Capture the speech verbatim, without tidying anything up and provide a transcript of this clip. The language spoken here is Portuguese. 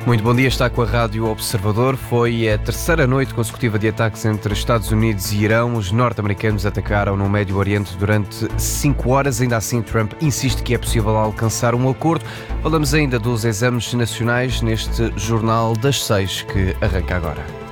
Muito bom dia, está com a Rádio Observador. Foi a terceira noite consecutiva de ataques entre Estados Unidos e Irão. Os norte-americanos atacaram no Médio Oriente durante cinco horas. Ainda assim, Trump insiste que é possível alcançar um acordo. Falamos ainda dos exames nacionais neste Jornal das Seis, que arranca agora.